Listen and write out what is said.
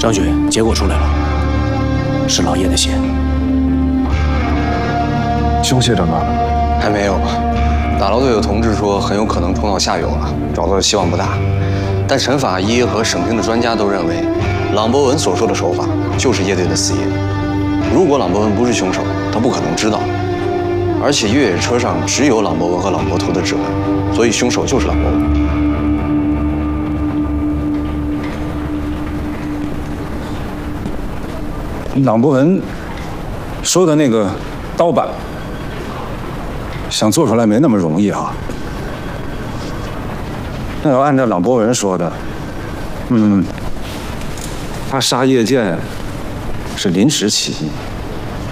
张巡，结果出来了，是老叶的血。 凶器找到了？ 还没有。打捞队有同志说，很有可能冲到下游了，找到的希望不大。但陈法医和省厅的专家都认为，郎博文所说的手法就是叶队的死因。如果郎博文不是凶手，他不可能知道。而且越野车上只有郎博文和郎博图的指纹，所以凶手就是郎博文。 郎博文说的那个刀板，想做出来没那么容易啊。那要按照郎博文说的，他杀叶剑是临时起意。